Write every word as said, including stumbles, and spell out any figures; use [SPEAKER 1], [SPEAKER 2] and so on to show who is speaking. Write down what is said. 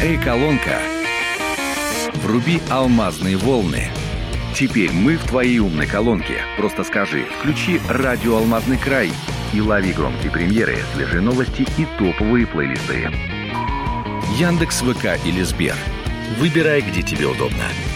[SPEAKER 1] Эй, колонка, вруби алмазные волны. Теперь мы в твоей умной колонке. Просто скажи: включи радио «Алмазный край» и лови громкие премьеры, свежие новости и топовые плейлисты. Яндекс, ВК или Сбер. Выбирай, где тебе удобно.